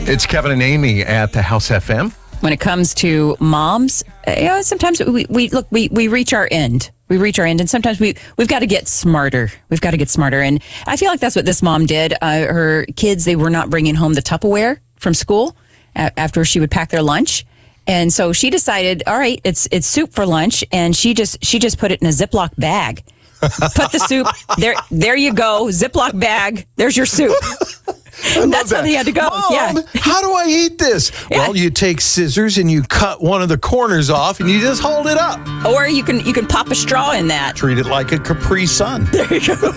It's Kevin and Amy at the House FM. When it comes to moms, sometimes we reach our end. We reach our end, and sometimes we've got to get smarter. We've got to get smarter, and I feel like that's what this mom did. Her kids, they were not bringing home the Tupperware from school after she would pack their lunch, and so she decided, all right, it's soup for lunch, and she just put it in a Ziploc bag. Put the soup there. There you go, Ziploc bag. There's your soup. That's how they had to go. Mom, how do I eat this? Yeah. Well, you take scissors and you cut one of the corners off and you just hold it up. Or you can pop a straw in that. Treat it like a Capri Sun. There you go.